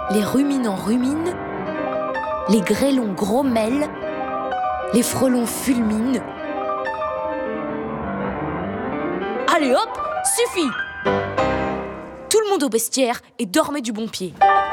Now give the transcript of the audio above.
Les ruminants ruminent, les grêlons grommellent, les frelons fulminent. Allez hop, suffit! Tout le monde au bestiaire et dormez du bon pied.